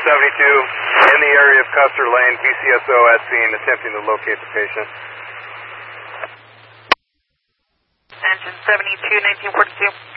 in the area of Custer Lane, BCSO at scene, attempting to locate the patient. Engine 72, 1942.